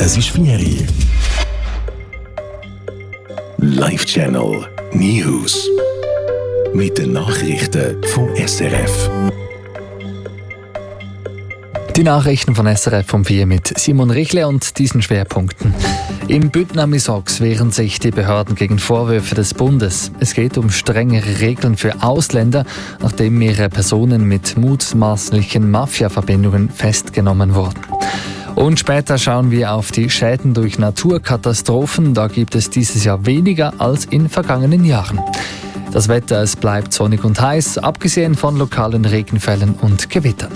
Es ist Ferien. Live-Channel News. Mit den Nachrichten vom SRF. Die Nachrichten von SRF um 4 mit Simon Richle und diesen Schwerpunkten. Im Bündner Misox wehren sich die Behörden gegen Vorwürfe des Bundes. Es geht um strengere Regeln für Ausländer, nachdem mehrere Personen mit mutmaßlichen Mafia-Verbindungen festgenommen wurden. Und später schauen wir auf die Schäden durch Naturkatastrophen. Da gibt es dieses Jahr weniger als in vergangenen Jahren. Das Wetter, es bleibt sonnig und heiß, abgesehen von lokalen Regenfällen und Gewittern.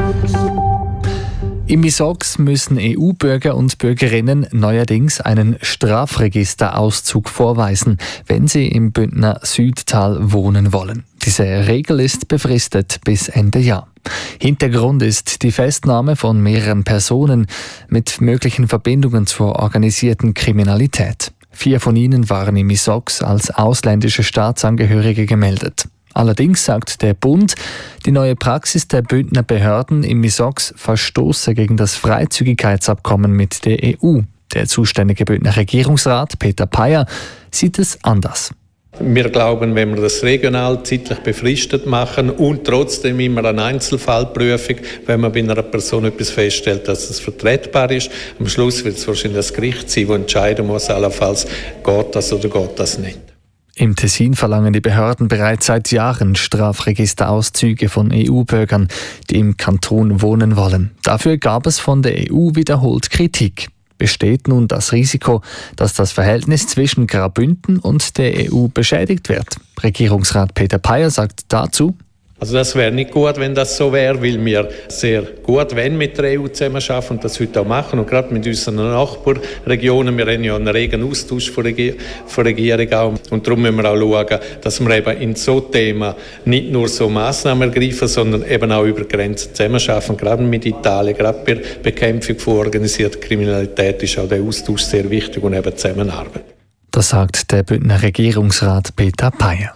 Im Misox müssen EU-Bürger und Bürgerinnen neuerdings einen Strafregisterauszug vorweisen, wenn sie im Bündner Südtal wohnen wollen. Diese Regel ist befristet bis Ende Jahr. Hintergrund ist die Festnahme von mehreren Personen mit möglichen Verbindungen zur organisierten Kriminalität. 4 von ihnen waren im Misox als ausländische Staatsangehörige gemeldet. Allerdings sagt der Bund, die neue Praxis der Bündner Behörden im Misox verstoße gegen das Freizügigkeitsabkommen mit der EU. Der zuständige Bündner Regierungsrat Peter Payer sieht es anders. Wir glauben, wenn wir das regional zeitlich befristet machen und trotzdem immer eine Einzelfallprüfung, wenn man bei einer Person etwas feststellt, dass es vertretbar ist, am Schluss wird es wahrscheinlich das Gericht sein, das entscheiden muss, allenfalls geht das oder geht das nicht. Im Tessin verlangen die Behörden bereits seit Jahren Strafregisterauszüge von EU-Bürgern, die im Kanton wohnen wollen. Dafür gab es von der EU wiederholt Kritik. Besteht nun das Risiko, dass das Verhältnis zwischen Graubünden und der EU beschädigt wird? Regierungsrat Peter Payer sagt dazu: Also das wäre nicht gut, wenn das so wäre, weil wir sehr gut mit der EU zusammenarbeiten und das heute auch machen. Und gerade mit unseren Nachbarregionen, wir haben ja einen regen Austausch von Regierung auch. Und darum müssen wir auch schauen, dass wir eben in so Themen nicht nur so Massnahmen ergreifen, sondern eben auch über Grenzen zusammenarbeiten. Gerade mit Italien, gerade bei der Bekämpfung von organisierter Kriminalität ist auch der Austausch sehr wichtig und eben Zusammenarbeit. Das sagt der Bündner Regierungsrat Peter Payer.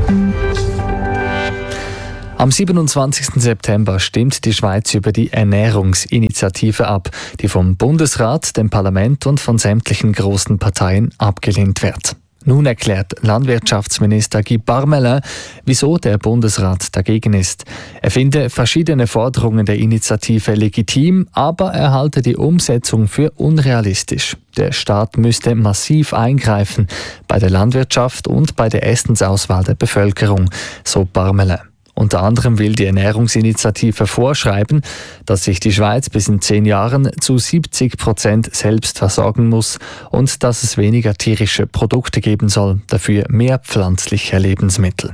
Am 27. September stimmt die Schweiz über die Ernährungsinitiative ab, die vom Bundesrat, dem Parlament und von sämtlichen großen Parteien abgelehnt wird. Nun erklärt Landwirtschaftsminister Guy Parmelin, wieso der Bundesrat dagegen ist. Er finde verschiedene Forderungen der Initiative legitim, aber er halte die Umsetzung für unrealistisch. Der Staat müsste massiv eingreifen bei der Landwirtschaft und bei der Essensauswahl der Bevölkerung, so Parmelin. Unter anderem will die Ernährungsinitiative vorschreiben, dass sich die Schweiz bis in 10 Jahren zu 70% selbst versorgen muss und dass es weniger tierische Produkte geben soll, dafür mehr pflanzliche Lebensmittel.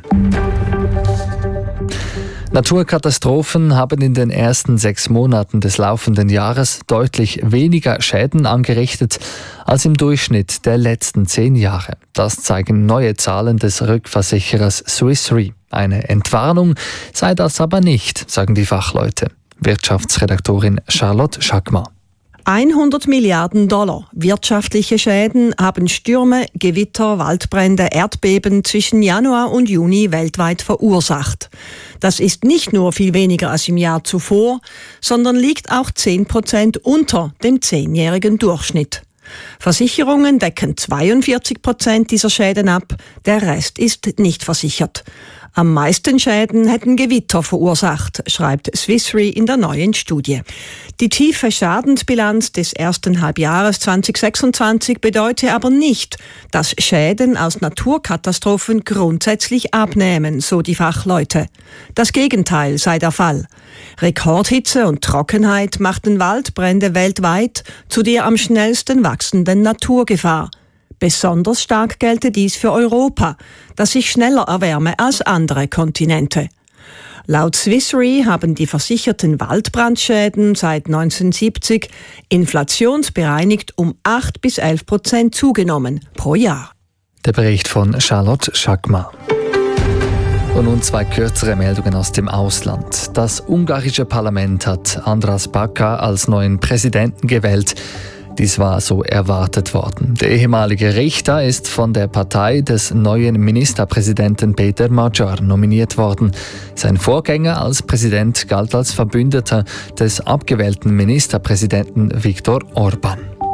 Naturkatastrophen haben in den ersten 6 Monaten des laufenden Jahres deutlich weniger Schäden angerichtet als im Durchschnitt der letzten 10 Jahre. Das zeigen neue Zahlen des Rückversicherers Swiss Re. Eine Entwarnung sei das aber nicht, sagen die Fachleute. Wirtschaftsredaktorin Charlotte Schackmar. 100 Milliarden Dollar wirtschaftliche Schäden haben Stürme, Gewitter, Waldbrände, Erdbeben zwischen Januar und Juni weltweit verursacht. Das ist nicht nur viel weniger als im Jahr zuvor, sondern liegt auch 10% unter dem 10-jährigen Durchschnitt. Versicherungen decken 42% dieser Schäden ab, der Rest ist nicht versichert. Am meisten Schäden hätten Gewitter verursacht, schreibt Swiss Re in der neuen Studie. Die tiefe Schadensbilanz des ersten Halbjahres 2026 bedeute aber nicht, dass Schäden aus Naturkatastrophen grundsätzlich abnehmen, so die Fachleute. Das Gegenteil sei der Fall. Rekordhitze und Trockenheit machten Waldbrände weltweit zu der am schnellsten wachsenden Naturgefahr. Besonders stark gelte dies für Europa, das sich schneller erwärme als andere Kontinente. Laut Swiss Re haben die versicherten Waldbrandschäden seit 1970 inflationsbereinigt um 8-11% zugenommen pro Jahr. Der Bericht von Charlotte Schackmar. Und nun 2 kürzere Meldungen aus dem Ausland. Das ungarische Parlament hat András Baka als neuen Präsidenten gewählt. Dies war so erwartet worden. Der ehemalige Richter ist von der Partei des neuen Ministerpräsidenten Peter Magyar nominiert worden. Sein Vorgänger als Präsident galt als Verbündeter des abgewählten Ministerpräsidenten Viktor Orbán.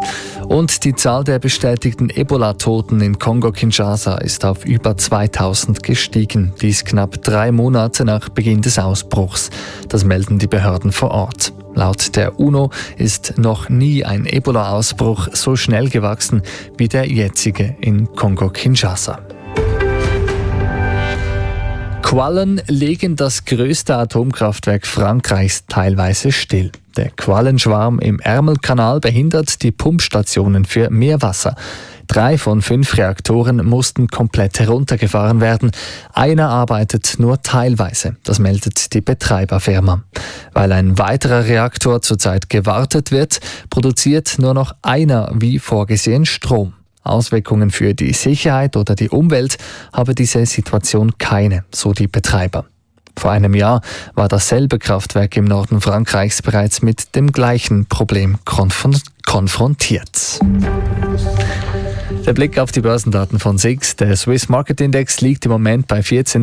Und die Zahl der bestätigten Ebola-Toten in Kongo-Kinshasa ist auf über 2000 gestiegen. Dies knapp 3 Monate nach Beginn des Ausbruchs. Das melden die Behörden vor Ort. Laut der UNO ist noch nie ein Ebola-Ausbruch so schnell gewachsen wie der jetzige in Kongo-Kinshasa. Quallen legen das größte Atomkraftwerk Frankreichs teilweise still. Der Quallenschwarm im Ärmelkanal behindert die Pumpstationen für Meerwasser. 3 von 5 Reaktoren mussten komplett heruntergefahren werden. Einer arbeitet nur teilweise, das meldet die Betreiberfirma. Weil ein weiterer Reaktor zurzeit gewartet wird, produziert nur noch einer wie vorgesehen Strom. Auswirkungen für die Sicherheit oder die Umwelt habe diese Situation keine, so die Betreiber. Vor einem Jahr war dasselbe Kraftwerk im Norden Frankreichs bereits mit dem gleichen Problem konfrontiert. Der Blick auf die Börsendaten von SIX. Der Swiss Market Index liegt im Moment bei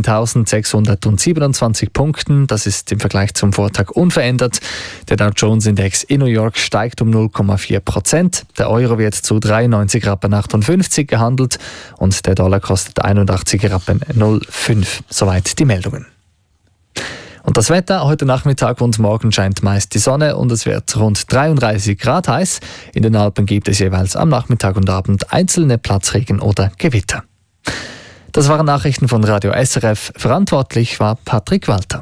14.627 Punkten. Das ist im Vergleich zum Vortag unverändert. Der Dow Jones Index in New York steigt um 0,4%. Der Euro wird zu 93,58 Rappen gehandelt und der Dollar kostet 81,05 Rappen. Soweit die Meldungen. Und das Wetter, heute Nachmittag und morgen scheint meist die Sonne und es wird rund 33 Grad heiß. In den Alpen gibt es jeweils am Nachmittag und Abend einzelne Platzregen oder Gewitter. Das waren Nachrichten von Radio SRF. Verantwortlich war Patrick Walter.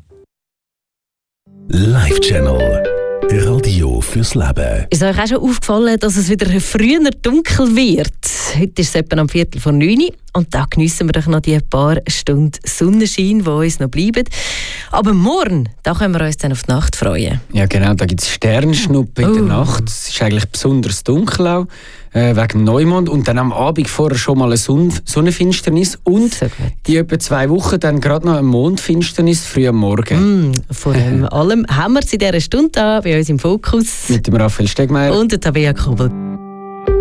Live Channel. Radio fürs Leben. Ist euch auch schon aufgefallen, dass es wieder früher dunkel wird? Heute ist es etwa am 8:45 und da geniessen wir doch noch die paar Stunden Sonnenschein, die uns noch bleiben. Aber morgen, da können wir uns dann auf die Nacht freuen. Ja genau, da gibt es Sternschnuppen in der Nacht. Es ist eigentlich besonders dunkel auch, wegen dem Neumond. Und dann am Abend vorher schon mal eine Sonnenfinsternis. Und so in etwa 2 Wochen dann gerade noch eine Mondfinsternis früh am Morgen. Vor allem haben wir es in dieser Stunde da bei uns im Fokus. Mit dem Raphael Stegmeier und der Tabea Kobel.